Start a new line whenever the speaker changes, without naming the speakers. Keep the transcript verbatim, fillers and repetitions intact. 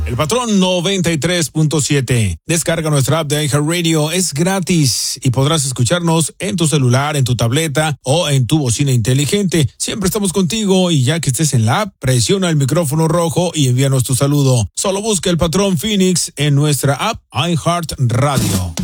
El Patrón noventa y tres punto siete. Descarga nuestra app de iHeartRadio, es gratis y podrás escucharnos en tu celular, en tu tableta o en tu bocina inteligente. Siempre estamos contigo y ya que estés en la app, presiona el micrófono rojo y envíanos tu saludo. Solo busca El Patrón Phoenix en nuestra app iHeartRadio.